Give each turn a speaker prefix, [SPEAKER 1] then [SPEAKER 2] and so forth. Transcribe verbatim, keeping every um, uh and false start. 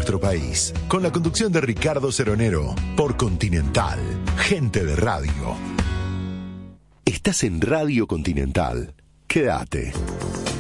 [SPEAKER 1] nuestro país. Con la conducción de Ricardo Ceronero por Continental. Gente de radio. Estás en Radio Continental. Quédate.